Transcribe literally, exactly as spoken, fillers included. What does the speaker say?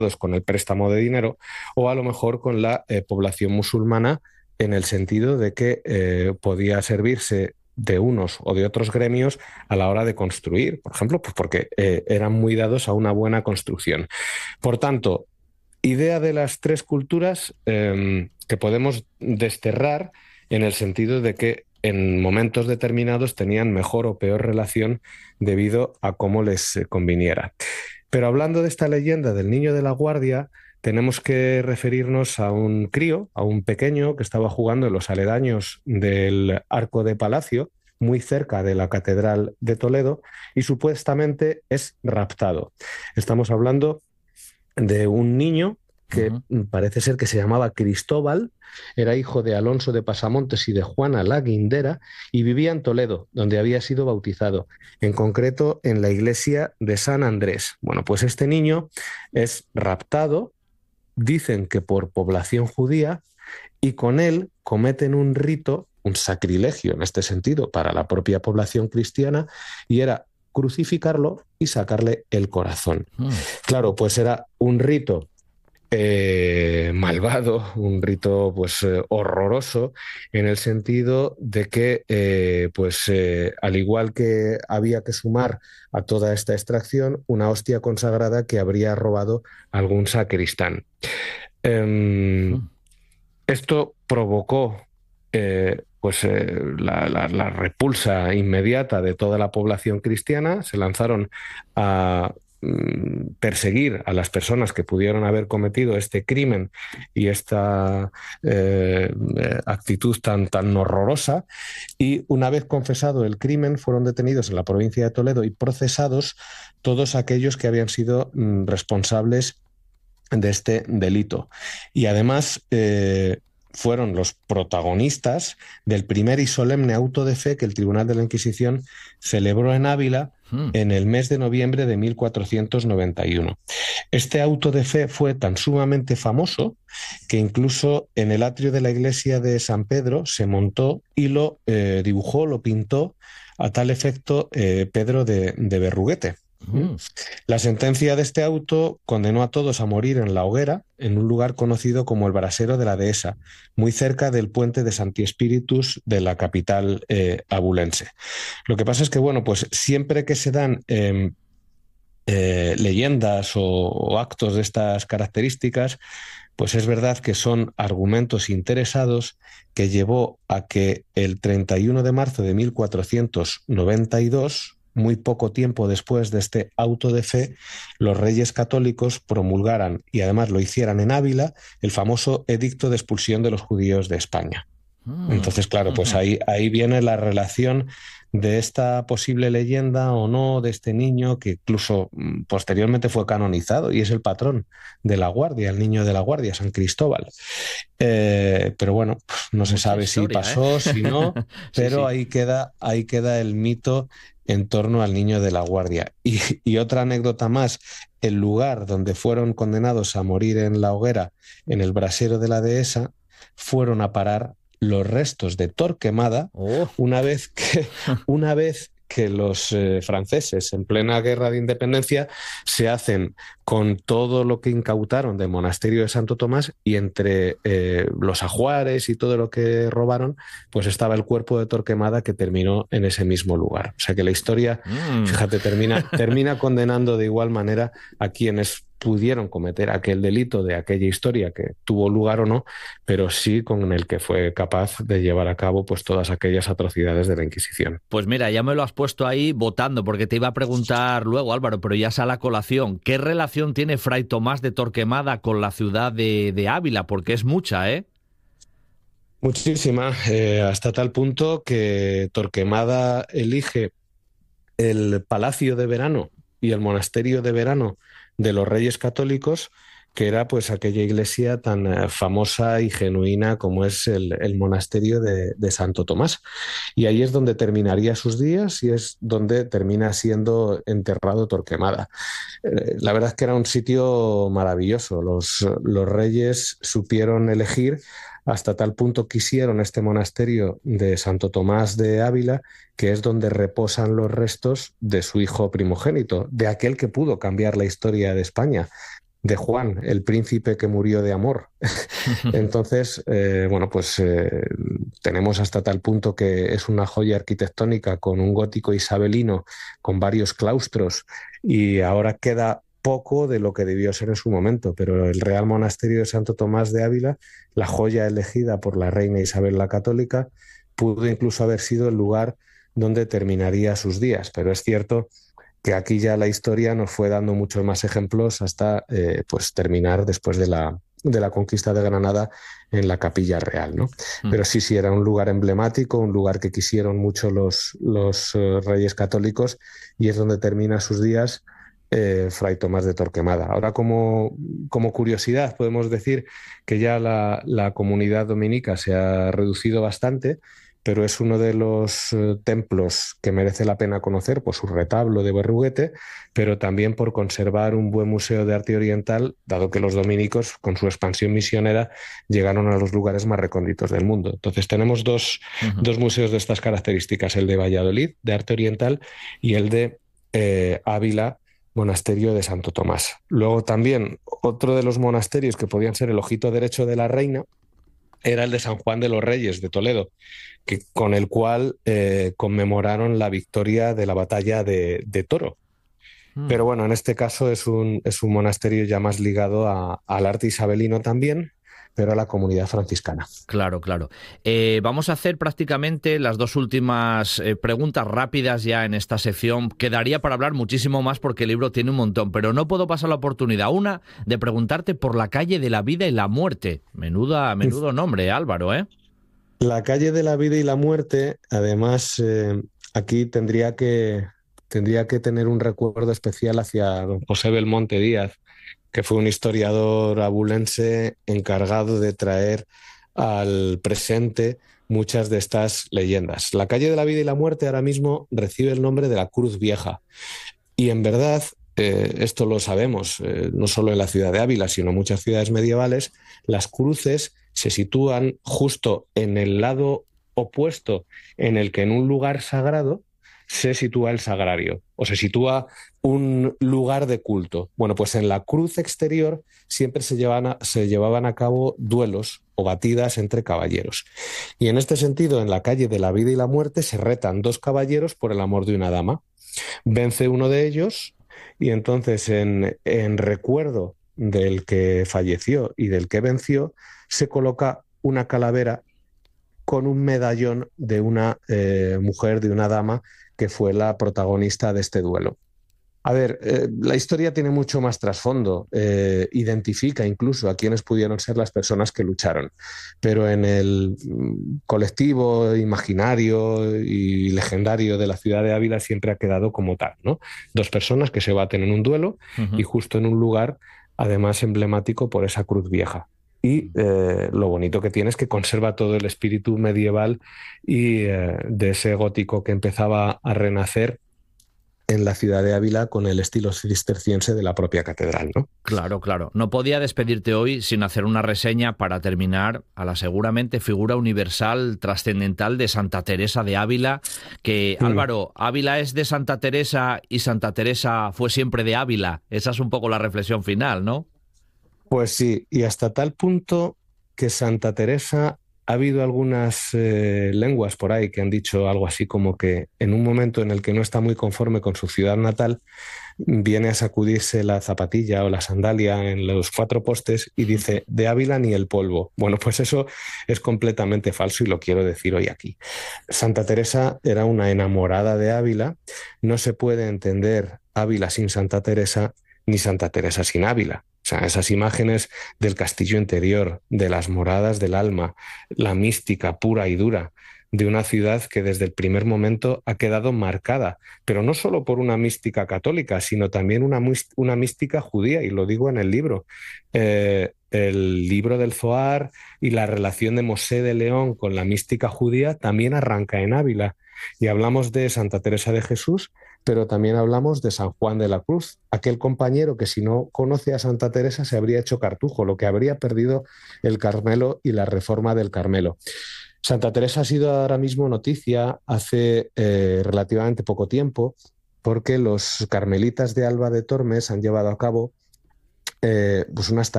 con el préstamo de dinero, o a lo mejor con la eh, población musulmana, en el sentido de que eh, podía servirse de unos o de otros gremios a la hora de construir, por ejemplo, pues porque eh, eran muy dados a una buena construcción. Por tanto, idea de las tres culturas eh, que podemos desterrar en el sentido de que en momentos determinados tenían mejor o peor relación debido a cómo les eh, conviniera. Pero hablando de esta leyenda del niño de la guardia, tenemos que referirnos a un crío, a un pequeño que estaba jugando en los aledaños del Arco de Palacio, muy cerca de la Catedral de Toledo, y supuestamente es raptado. Estamos hablando de un niño que Ujú. parece ser que se llamaba Cristóbal, era hijo de Alonso de Pasamontes y de Juana la Guindera, y vivía en Toledo, donde había sido bautizado, en concreto en la iglesia de San Andrés. Bueno, pues este niño es raptado, dicen que por población judía, y con él cometen un rito, un sacrilegio en este sentido, para la propia población cristiana, y era crucificarlo y sacarle el corazón. Mm. Claro, pues era un rito eh, malvado, un rito pues eh, horroroso, en el sentido de que eh, pues eh, al igual que había que sumar a toda esta extracción una hostia consagrada que habría robado algún sacristán. Eh, Mm. Esto provocó eh, pues, eh, la, la- la repulsa inmediata de toda la población cristiana. Se lanzaron a mm, perseguir a las personas que pudieron haber cometido este crimen y esta eh, eh, actitud tan, tan horrorosa. Y una vez confesado el crimen, fueron detenidos en la provincia de Toledo y procesados todos aquellos que habían sido mm, responsables de este delito. Y además eh, fueron los protagonistas del primer y solemne auto de fe que el Tribunal de la Inquisición celebró en Ávila Mm. en el mes de noviembre de mil cuatrocientos noventa y uno. Este auto de fe fue tan sumamente famoso que incluso en el atrio de la iglesia de San Pedro se montó y lo eh, dibujó, lo pintó a tal efecto eh, Pedro de, de Berruguete. ¿Mm? Mm. La sentencia de este auto condenó a todos a morir en la hoguera, en un lugar conocido como el Brasero de la Dehesa, muy cerca del puente de Santi Espíritus de la capital eh, abulense. Lo que pasa es que, bueno, pues siempre que se dan eh, eh, leyendas o, o actos de estas características, pues es verdad que son argumentos interesados que llevó a que el treinta y uno de marzo de mil cuatrocientos noventa y dos, muy poco tiempo después de este auto de fe, los reyes católicos promulgaran, y además lo hicieran en Ávila, el famoso edicto de expulsión de los judíos de España. Mm. Entonces, claro, pues Ujú. ahí, ahí viene la relación de esta posible leyenda o no de este niño que incluso mm, posteriormente fue canonizado y es el patrón de la Guardia, el niño de la Guardia, San Cristóbal. Eh, pero bueno, no se Mucha sabe si historia, ¿eh? pasó, si no, Sí, pero sí. ahí queda, ahí queda el mito en torno al niño de la Guardia. Y, y otra anécdota más, el lugar donde fueron condenados a morir en la hoguera, en el brasero de la dehesa, fueron a parar los restos de Torquemada Oh. una vez que, una vez que los eh, franceses en plena guerra de independencia se hacen con todo lo que incautaron del monasterio de Santo Tomás, y entre eh, los ajuares y todo lo que robaron, pues estaba el cuerpo de Torquemada que terminó en ese mismo lugar. O sea que la historia, Mm. fíjate, termina, termina condenando de igual manera a quienes pudieron cometer aquel delito de aquella historia que tuvo lugar o no, pero sí con el que fue capaz de llevar a cabo pues todas aquellas atrocidades de la Inquisición. Pues mira, ya me lo has puesto ahí votando, porque te iba a preguntar luego, Álvaro, pero ya sale a colación. ¿Qué relación tiene Fray Tomás de Torquemada con la ciudad de, de Ávila? Porque es mucha, ¿eh? Muchísima, eh, hasta tal punto que Torquemada elige el Palacio de Verano y el Monasterio de Verano de los Reyes Católicos, que era pues aquella iglesia tan eh, famosa y genuina como es el, el monasterio de, de Santo Tomás. Y ahí es donde terminaría sus días y es donde termina siendo enterrado Torquemada. Eh, la verdad es que era un sitio maravilloso. Los, los reyes supieron elegir, hasta tal punto quisieron este monasterio de Santo Tomás de Ávila, que es donde reposan los restos de su hijo primogénito, de aquel que pudo cambiar la historia de España, de Juan, el príncipe que murió de amor. Entonces, eh, bueno, pues eh, tenemos hasta tal punto que es una joya arquitectónica con un gótico isabelino, con varios claustros, y ahora queda poco de lo que debió ser en su momento, pero el Real Monasterio de Santo Tomás de Ávila, la joya elegida por la reina Isabel la Católica, pudo incluso haber sido el lugar donde terminaría sus días, pero es cierto que aquí ya la historia nos fue dando muchos más ejemplos hasta eh, pues terminar después de la, de la conquista de Granada en la Capilla Real, ¿no? Mm. Pero sí, sí, era un lugar emblemático, un lugar que quisieron mucho los, los uh, reyes católicos, y es donde termina sus días eh, Fray Tomás de Torquemada. Ahora, como, como curiosidad, podemos decir que ya la, la comunidad dominica se ha reducido bastante, pero es uno de los eh, templos que merece la pena conocer por su retablo de Berruguete, pero también por conservar un buen museo de arte oriental, dado que los dominicos, con su expansión misionera, llegaron a los lugares más recónditos del mundo. Entonces tenemos dos, Ujú. dos museos de estas características, el de Valladolid, de arte oriental, y el de eh, Ávila, Monasterio de Santo Tomás. Luego también otro de los monasterios que podían ser el ojito derecho de la reina era el de San Juan de los Reyes de Toledo, que, con el cual eh, conmemoraron la victoria de la batalla de, de Toro. Mm. Pero bueno, en este caso es un, es un monasterio ya más ligado a, al arte isabelino también, pero a la comunidad franciscana. Claro, claro. Eh, vamos a hacer prácticamente las dos últimas eh, preguntas rápidas ya en esta sección. Quedaría para hablar muchísimo más porque el libro tiene un montón, pero no puedo pasar la oportunidad, una, de preguntarte por la calle de la vida y la muerte. Menuda, menudo nombre, Álvaro, ¿eh? La calle de la vida y la muerte, además, eh, aquí tendría que, tendría que tener un recuerdo especial hacia don José Belmonte Díaz, que fue un historiador abulense encargado de traer al presente muchas de estas leyendas. La calle de la vida y la muerte ahora mismo recibe el nombre de la Cruz Vieja. Y en verdad, eh, esto lo sabemos, eh, no solo en la ciudad de Ávila, sino en muchas ciudades medievales, las cruces se sitúan justo en el lado opuesto en el que en un lugar sagrado se sitúa el sagrario o se sitúa un lugar de culto. Bueno, pues en la cruz exterior siempre se llevaban a, se llevaban a cabo duelos o batidas entre caballeros. Y en este sentido, en la calle de la vida y la muerte se retan dos caballeros por el amor de una dama. Vence uno de ellos y entonces en, en recuerdo del que falleció y del que venció se coloca una calavera con un medallón de una eh, mujer, de una dama que fue la protagonista de este duelo. A ver, eh, la historia tiene mucho más trasfondo, eh, identifica incluso a quienes pudieron ser las personas que lucharon, pero en el mm, colectivo imaginario y legendario de la ciudad de Ávila siempre ha quedado como tal, ¿no? Dos personas que se baten en un duelo y Ujú. justo en un lugar, además emblemático por esa cruz vieja. Y eh, lo bonito que tiene es que conserva todo el espíritu medieval y eh, de ese gótico que empezaba a renacer en la ciudad de Ávila con el estilo cisterciense de la propia catedral, ¿no? Claro, claro. No podía despedirte hoy sin hacer una reseña para terminar a la seguramente figura universal trascendental de Santa Teresa de Ávila, que Mm. Álvaro, Ávila es de Santa Teresa y Santa Teresa fue siempre de Ávila. Esa es un poco la reflexión final, ¿no? Pues sí, y hasta tal punto que Santa Teresa, ha habido algunas eh, lenguas por ahí que han dicho algo así como que en un momento en el que no está muy conforme con su ciudad natal, viene a sacudirse la zapatilla o la sandalia en los cuatro postes y dice, de Ávila ni el polvo. Bueno, pues eso es completamente falso y lo quiero decir hoy aquí. Santa Teresa era una enamorada de Ávila, no se puede entender Ávila sin Santa Teresa ni Santa Teresa sin Ávila. O sea, esas imágenes del castillo interior, de las moradas del alma, la mística pura y dura de una ciudad que desde el primer momento ha quedado marcada, pero no solo por una mística católica, sino también una, una mística judía, y lo digo en el libro. Eh, el libro del Zohar y la relación de Mosé de León con la mística judía también arranca en Ávila. Y hablamos de Santa Teresa de Jesús, pero también hablamos de San Juan de la Cruz, aquel compañero que si no conoce a Santa Teresa se habría hecho cartujo, lo que habría perdido el Carmelo y la reforma del Carmelo. Santa Teresa ha sido ahora mismo noticia hace eh, relativamente poco tiempo porque los carmelitas de Alba de Tormes han llevado a cabo eh, pues unas